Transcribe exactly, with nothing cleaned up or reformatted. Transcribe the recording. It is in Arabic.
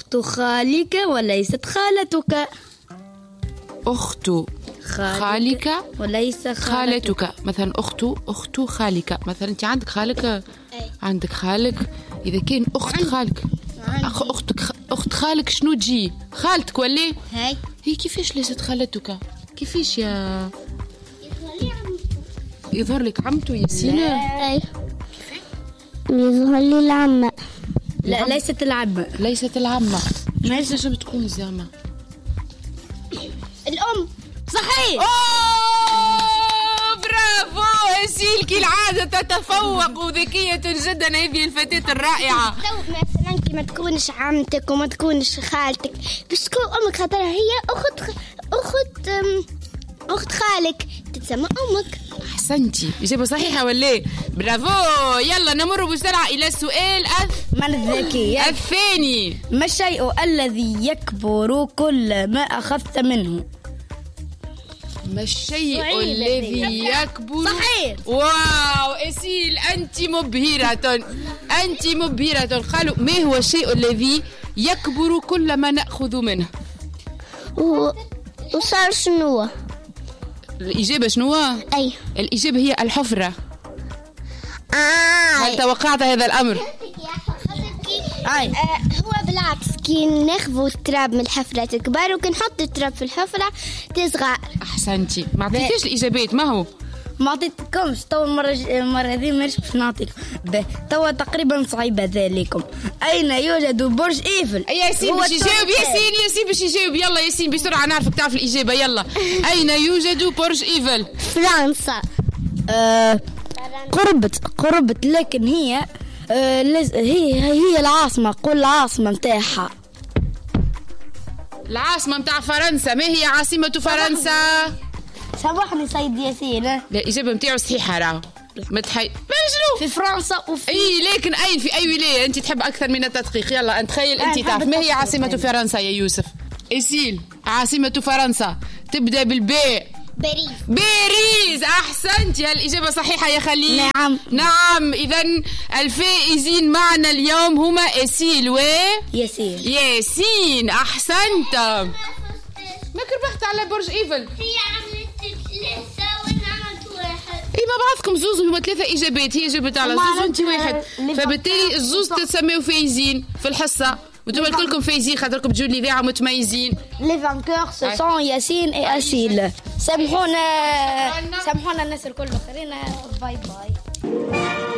أخت خالك وليست خالتك. أخت خالك وليس خالتك. خالتك مثلا أخت أخت خالك مثلا. أنت عندك خالك؟ أي. عندك خالك. إذا كان أخت خالك أخ أختك خ... أخت خالك شنو تجي؟ خالتك ولا؟ هاي هي كيفاش ليست خالتك؟ كيفاش يا يظهر لك عمته ياسين؟ أي يظهر لي العمة. لا ليست العمة. ليست العمة. ماذا نجم تكون زعما؟ الأم. صحيح. أوه برافو ياسين، كالعادة تتفوق وذكية جدا هذه الفتاة الرائعة. تو مثلا كي ما تكونش عمتك وما تكونش خالتك باش تكون أمك، خاطر هي أخت خ... أخت أم... أخت خالك تتسمى أمك. أحسنتي، إجابة صحيحة ولا؟ برافو. يلا نمر بسرعة إلى السؤال أث... من الذكي الثاني. ما الشيء الذي يكبر كل ما أخذت منه؟ ما الشيء الذي يكبر؟ صحيح. واو إسيل، أنت مبهرة، أنت مبهرة. قالوا ما هو الشيء الذي يكبر كل ما نأخذ منه؟ و... وصار شنو؟ الإجابة شنو؟ أي الإجابة هي الحفرة. آه. هل توقعت هذا الأمر؟ آه. هو بالعكس، كي ناخذ التراب من الحفرة تكبر وكي نحط التراب في الحفرة تصغر. أحسنتي. ما عطيتيش الإجابات. ما هو؟ ما عطيتكمش تو المرة المرة هذه مانيش باش نعطيكم. توا تقريبا صعيبة ذلكم. أين يوجد برج إيفل؟ ياسين باش يجاوب. ياسين ياسين باش يجاوب. يلا ياسين بسرعة نعرفك تعرف الإجابة. يلا أين يوجد برج إيفل؟ فرنسا. آه قربت قربت لكن هي آه هي هي العاصمة. قول العاصمة متاعها. العاصمة متاع فرنسا. ما هي عاصمة فرنسا؟ سامحني سيد ياسين. لا الإجابة متاعو صحيحة راهو. ما تحي ما شنو في فرنسا وفي اي لكن اين في اي ولاية؟ انت تحب اكثر من التدقيق. يلا انت تخيل انت تعرف ما هي عاصمة فرنسا يا يوسف؟ اسيل عاصمة فرنسا تبدا بالباء. باريس. باريس. احسنت. يا الإجابة صحيحة يا خليل. نعم نعم. اذا الفائزين معنا اليوم هما اسيل و ياسين. ياسين. احسنت. ما ربحت على برج ايفل. هي عملت ثلاثة وانا عملت واحد. اي ما بعضكم زوز هما ثلاثة اجابات. هي جابت على زوز وانت واحد، فبالتالي الزوز تسميوا فايزين في الحصة وانتم الكلكم فايزين خاطركم تجوا الاذاعة متميزين. لي فانكور سو سون ياسين اي اسيل. سامحونا سامحونا الناس الكل الاخرين. باي باي.